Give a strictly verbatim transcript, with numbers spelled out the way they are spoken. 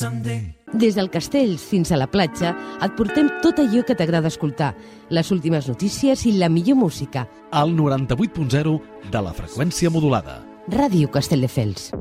Des del Castells fins a la platja et portem tot allò que t'agrada escoltar, les últimes notícies i la millor música. Al noranta-vuit punt zero de la freqüència modulada. Ràdio Castelldefels.